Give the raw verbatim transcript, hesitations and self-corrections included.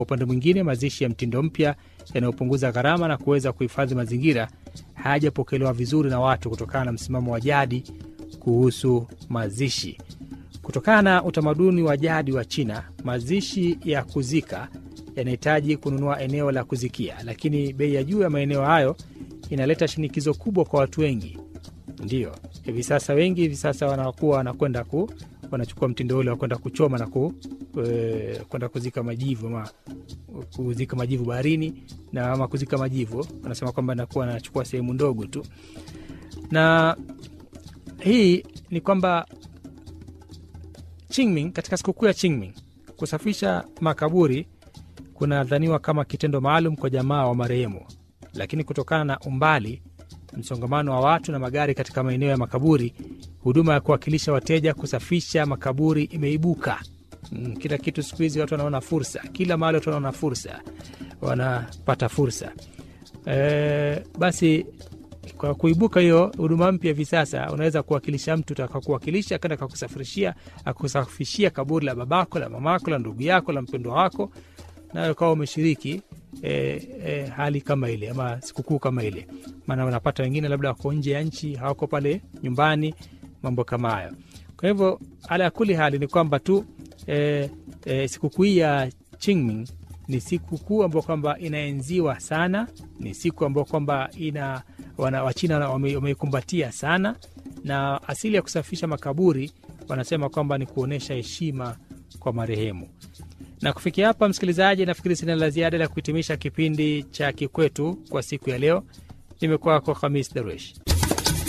Upande mwingine, mazishi ya mtindo mpya yanayopunguza gharama na kuweza kuhifadhi mazingira hayajapokelewa vizuri na watu kutokana na msimamo wa jadi kuhusu mazishi. Kutokana na utamaduni wa jadi wa China, mazishi ya kuzika yanahitaji kununua eneo la kuzikia, lakini bei ya juu ya maeneo hayo inaleta shinikizo kubwa kwa watu wengi. Ndio hivi sasa wengi hivi sasa wanakuwa wanakwenda ku wanachukua mtindo ule wa kwenda kuchoma na ku e, kwenda kuzika majivu ama kuzika majivu baharini, na ama kuzika majivu wanasema kwamba inakuwa anachukua sehemu ndogo tu. Na hii ni kwamba Qingming, katika sikukuu ya Qingming, kusafisha makaburi kunadhaniwa kama kitendo maalum kwa jamaa wa marehemu, lakini kutokana na umbali, msongamano wa watu na magari katika maeneo ya makaburi, huduma ya kuwakilisha wateja kusafisha makaburi imeibuka. Mm, kila kitu siku hizi watu wanaona fursa, kila mahali watu wanaona fursa, wanapata fursa. E, basi kwa kuibuka hiyo huduma mpya hivi sasa, unaweza kuwakilisha mtu atakakuwakilisha akaenda kukusafirishia, akusafishia kaburi la babako, la mamako, la ndugu yako, la mpendwa wako, na ukawa umeshiriki e, e, hali kama ile ama sikukuu kama ile. Maana unapata wengine labda wako nje ya nchi, hawako pale nyumbani, mambo kama hayo. Kwa hivyo ala kuli hali ni kwamba tu e, e, sikukuu ya Qingming ni sikukuu ambayo kwamba inaenziwa sana, ni siku ambayo kwamba ina wana Wachina wameikumbatia sana, na asili ya kusafisha makaburi wanasema kwamba ni kuonesha heshima kwa marehemu. Na kufikia hapa, msikilizaji, nafikiri sina la ziada la kuhitimisha kipindi cha Kikwetu kwa siku ya leo. Nimekuwa kwa Khamis Darwish.